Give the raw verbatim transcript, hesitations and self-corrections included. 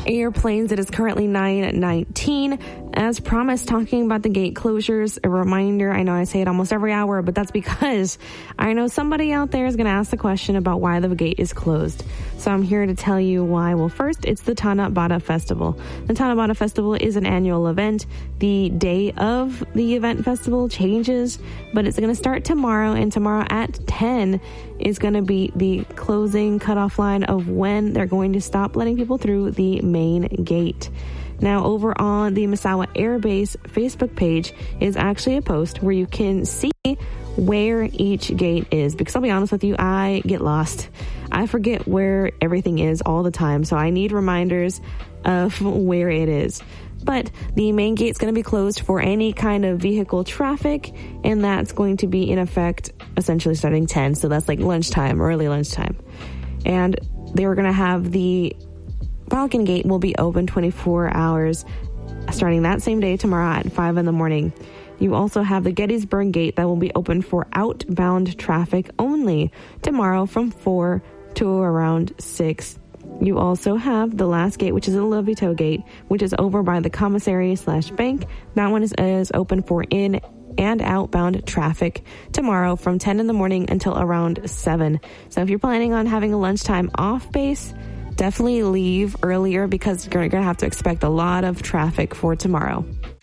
Airplanes, it is currently nine nineteen. As promised, talking about the gate closures, a reminder, I know I say it almost every hour, but that's because I know somebody out there is going to ask the question about why the gate is closed. So I'm here to tell you why. Well, first, it's the Tanah Bata Festival. The Tanah Bata Festival is an annual event. The day of the event festival changes, but it's going to start tomorrow, and tomorrow at ten is going to be the closing cutoff line of when they're going to stop letting people through the main gate. Now, over on the Misawa Air Base Facebook page is actually a post where you can see where each gate is, because I'll be honest with you, I get lost. I forget where everything is all the time, so I need reminders of where it is. But the main gate's going to be closed for any kind of vehicle traffic, and that's going to be in effect essentially starting ten, so that's like lunchtime, early lunchtime. And they're going to have the Falcon Gate will be open twenty-four hours starting that same day tomorrow at five in the morning. You also have the Gettysburg Gate that will be open for outbound traffic only tomorrow from four to around six. You also have the last gate, which is the Lobito Gate, which is over by the commissary slash bank. That one is, is open for in and outbound traffic tomorrow from ten in the morning until around seven. So if you're planning on having a lunchtime off base, definitely leave earlier because you're going to have to expect a lot of traffic for tomorrow.